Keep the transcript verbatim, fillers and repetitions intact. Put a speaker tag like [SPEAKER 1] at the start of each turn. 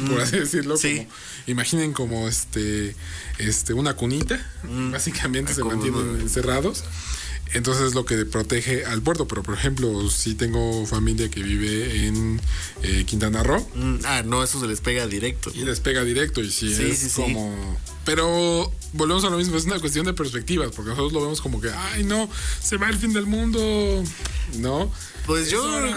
[SPEAKER 1] por así decirlo.
[SPEAKER 2] Sí.
[SPEAKER 1] Como, imaginen como este, este, una cunita, mm. básicamente se mantienen no. encerrados. Entonces es lo que protege al puerto. Pero por ejemplo, si tengo familia que vive en eh, Quintana Roo.
[SPEAKER 2] Mm, ah, no, eso se les pega directo.
[SPEAKER 1] Y les pega directo. Y si sí, es
[SPEAKER 2] sí,
[SPEAKER 1] como.
[SPEAKER 2] Sí.
[SPEAKER 1] Pero volvemos a lo mismo, es una cuestión de perspectivas. Porque nosotros lo vemos como que, ay no, se va el fin del mundo. ¿No?
[SPEAKER 2] Pues yo,